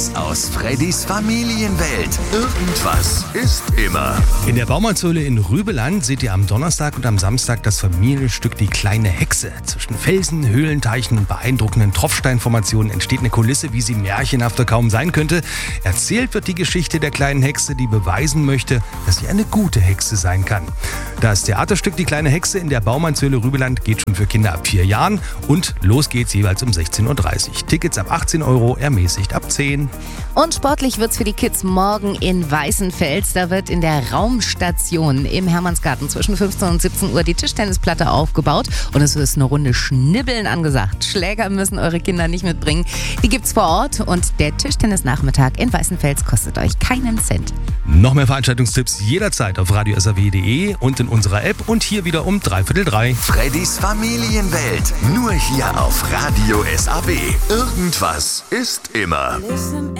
Tricks aus Freddys Familienwelt. Irgendwas ist immer. In der Baumarkthöhle in Rübeland seht ihr am Donnerstag und am Samstag das Familienstück Die kleine Hexe. Zwischen Felsen, Höhlenteichen und beeindruckenden Tropfsteinformationen entsteht eine Kulisse, wie sie märchenhafter kaum sein könnte. Erzählt wird die Geschichte der kleinen Hexe, die beweisen möchte, dass sie eine gute Hexe sein kann. Das Theaterstück Die kleine Hexe in der Baumarkthöhle Rübeland geht schon für Kinder ab 4 Jahren und los geht's jeweils um 16.30 Uhr. Tickets ab 18 Euro, ermäßigt ab 10. Und sportlich wird's für die Kids morgen in Weißenfels. Da wird in der Raumstation im Hermannsgarten zwischen 15 und 17 Uhr die Tischtennisplatte aufgebaut. Und es ist eine Runde Schnibbeln angesagt. Schläger müssen eure Kinder nicht mitbringen. Die gibt's vor Ort und der Tischtennisnachmittag in Weißenfels kostet euch keinen Cent. Noch mehr Veranstaltungstipps jederzeit auf radiosaw.de und in unserer App und hier wieder um 2:45. Freddys Familienwelt. Nur hier auf Radio SAW. Irgendwas ist immer. Listen